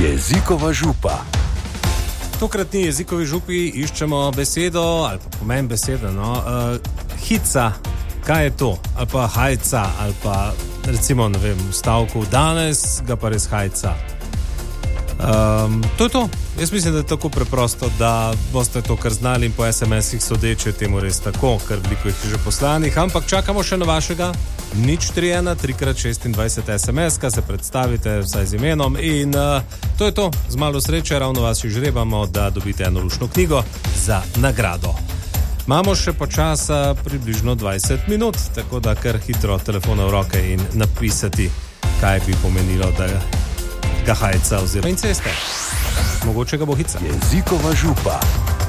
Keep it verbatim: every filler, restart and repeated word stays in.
Jezikova župa. Tokratni jezikovi župi iščemo besedo, ali pa pomen besede, no, uh, hica, kaj je to? Ali pa hajca, ali pa recimo, ne vem, v stavku danes ga pa res hajca. Um, to je to. Jaz mislim, da je tako preprosto, da boste to kar znali in po es em esih sodeče temu res tako, ker veliko jih je že poslanih, ampak čakamo še na vašega nič tri ena tri krat šestindvajset es em es, kaj se predstavite vsaj z imenom in uh, to je to. Z malo sreče ravno vas žrebamo, da dobite eno lušno knjigo za nagrado. Imamo še počasa približno dvajset minut, tako da kar hitro telefona v roke in napisati, kaj bi pomenilo, da ga hajca oziroma inceste. Mogoče ga bo hica. Jezikova župa.